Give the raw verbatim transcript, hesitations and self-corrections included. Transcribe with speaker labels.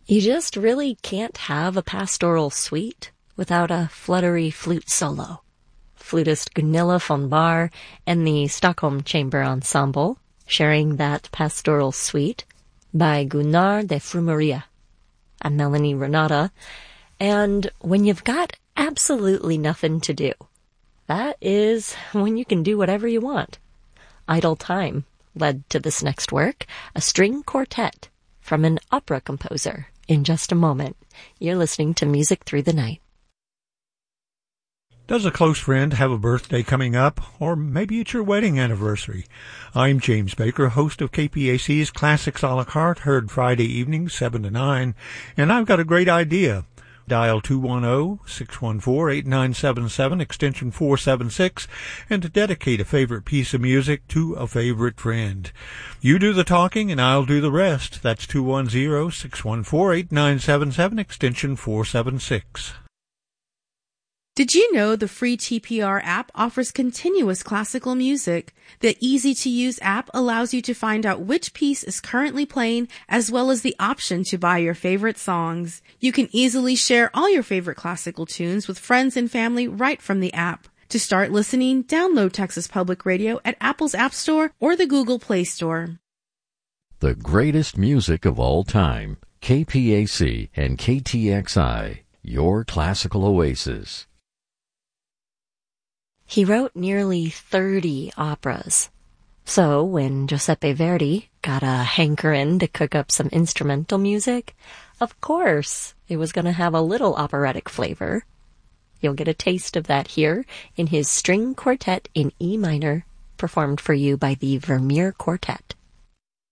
Speaker 1: You just really can't have a pastoral suite without a fluttery flute solo. Flutist Gunilla von Bahr and the Stockholm Chamber Ensemble sharing that pastoral suite by Gunnar de Frumeria. I'm Melanie Renata, and when you've got absolutely nothing to do, that is when you can do whatever you want. Idle Time led to this next work, a string quartet from an opera composer. In just a moment, you're listening to Music Through the Night.
Speaker 2: Does a close friend have a birthday coming up? Or maybe it's your wedding anniversary? I'm James Baker, host of K P A C's Classics a la carte, heard Friday evenings, seven to nine, and I've got a great idea. Dial two one zero, six one four, eight nine seven seven, extension four seven six, and to dedicate a favorite piece of music to a favorite friend. You do the talking and I'll do the rest. That's two one zero, six one four, eight nine seven seven, extension four seven six.
Speaker 3: Did you know the free T P R app offers continuous classical music? The easy-to-use app allows you to find out which piece is currently playing, as well as the option to buy your favorite songs. You can easily share all your favorite classical tunes with friends and family right from the app. To start listening, download Texas Public Radio at Apple's App Store or the Google Play Store.
Speaker 4: The greatest music of all time. K P A C and K T X I, your classical oasis.
Speaker 1: He wrote nearly thirty operas. So when Giuseppe Verdi got a hankerin' to cook up some instrumental music, of course it was going to have a little operatic flavor. You'll get a taste of that here in his string quartet in E minor, performed for you by the Vermeer Quartet.